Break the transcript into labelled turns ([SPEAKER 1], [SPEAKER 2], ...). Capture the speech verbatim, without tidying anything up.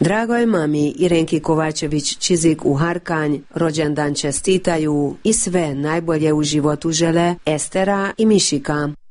[SPEAKER 1] Dragoj mami Irenki Kovačević Čizik u Harkanj rođendan čestitaju i sve najbolje u životu žele Estera i Mišika.